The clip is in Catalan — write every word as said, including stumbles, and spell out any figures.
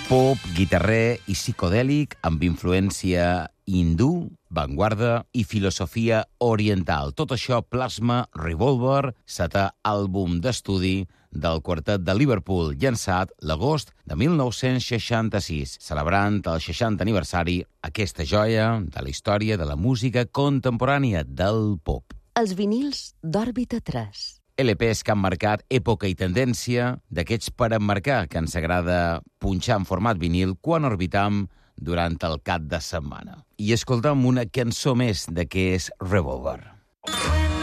pop, guitarrer i psicodèlic amb influència hindú, vanguarda i filosofia oriental. Tot això plasma Revolver, setè àlbum d'estudi del quartet de Liverpool, llançat l'agost de mil nou-cents seixanta-sis, celebrant el seixantè aniversari, aquesta joia de la història de la música contemporània del pop. Els vinils d'Òrbita tres. L Ps que han marcat època i tendència, d'aquests per emmarcar, que ens agrada punxar en format vinil quan orbitam durant el cap de setmana. I escoltam una cançó més de què és Revolver.